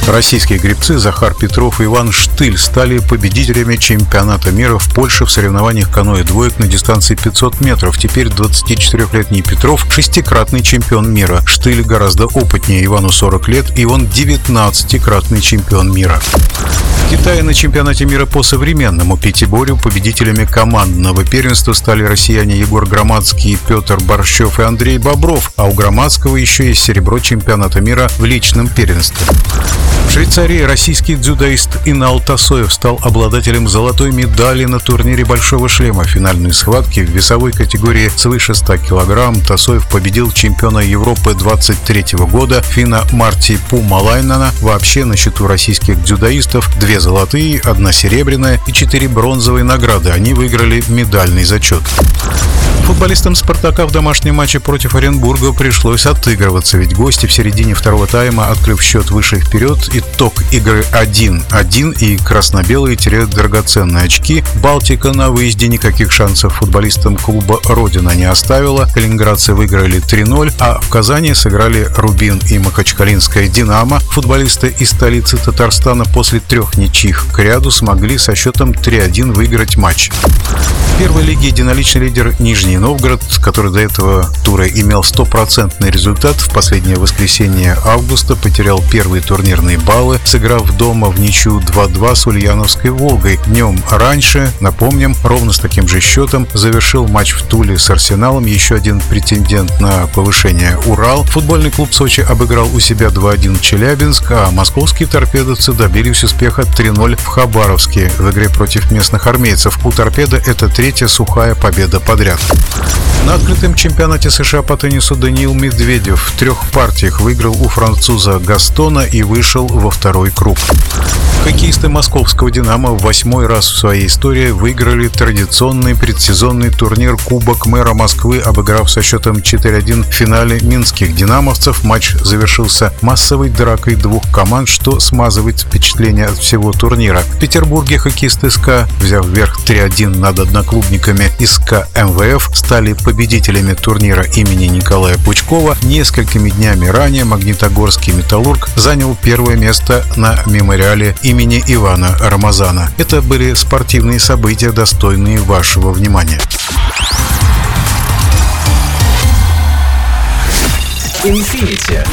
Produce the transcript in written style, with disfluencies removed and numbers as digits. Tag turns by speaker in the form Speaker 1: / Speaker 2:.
Speaker 1: Российские гребцы Захар Петров и Иван Штыль стали победителями чемпионата мира в Польше в соревнованиях каноэ-двоек на дистанции 500 метров. Теперь 24-летний Петров – шестикратный чемпион мира. Штыль гораздо опытнее, Ивану 40 лет, и он 19-кратный чемпион мира. В Китае на чемпионате мира по современному пятиборью победителями командного первенства стали россияне Егор Громадский, Петр Борщев и Андрей Бобров, а у Громадского еще есть серебро чемпионата мира в личном первенстве. В Швейцарии российский дзюдоист Инал Тасоев стал обладателем золотой медали на турнире «Большого шлема». В финальной схватке в весовой категории свыше 100 кг Тасоев победил чемпиона Европы 23 года финна Марти Пумалайнена. Вообще на счету российских дзюдоистов 2 золотые, 1 серебряная и 4 бронзовые награды. Они выиграли медальный зачет. Футболистам «Спартака» в домашнем матче против Оренбурга пришлось отыгрываться, ведь гости в середине второго тайма, открыв счет выше вперед, итог игры 1-1, и красно-белые теряют драгоценные очки. Балтика на выезде никаких шансов футболистам клуба «Родина» не оставила. Калининградцы выиграли 3-0, а в Казани сыграли «Рубин» и «Махачкалинская Динамо». Футболисты из столицы Татарстана после 3 ничьих к ряду смогли со счетом 3-1 выиграть матч. В первой лиге единоличный лидер Нижний Новгород, который до этого тура имел 100% результат, в последнее воскресенье августа потерял первые турнирные баллы, сыграв дома в ничью 2-2 с Ульяновской «Волгой». Днем раньше, напомним, ровно с таким же счетом завершил матч в Туле с Арсеналом. Еще один претендент на повышение — Урал. Футбольный клуб Сочи обыграл у себя 2-1 Челябинск, а московские торпедовцы добились успеха 3-0 в Хабаровске в игре против местных армейцев. У торпедо это 3-я сухая победа подряд. На открытом чемпионате США по теннису Даниил Медведев в 3 партиях выиграл у француза Гастона и вышел во второй круг. Хоккеисты московского «Динамо» в 8-й раз в своей истории выиграли традиционный предсезонный турнир Кубок мэра Москвы, обыграв со счетом 4-1 в финале минских «Динамовцев». Матч завершился массовой дракой 2 команд, что смазывает впечатление от всего турнира. В Петербурге хоккеисты СКА, взяв верх 3-1 над одноклубниками из СКА МВФ, стали победителями турнира имени Николая Пучкова. Несколькими днями ранее Магнитогорский «Металлург» занял 1-е место на мемориале имени Ивана Рамазана. Это были спортивные события, достойные вашего внимания.
Speaker 2: Infinity.